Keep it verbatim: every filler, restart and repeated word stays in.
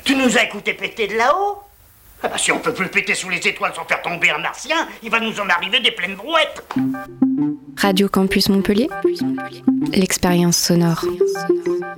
Tu nous as écouté péter de là-haut? Ah bah si on peut plus péter sous les étoiles sans faire tomber un martien, il va nous en arriver des pleines brouettes. Radio Campus Montpellier, l'expérience sonore.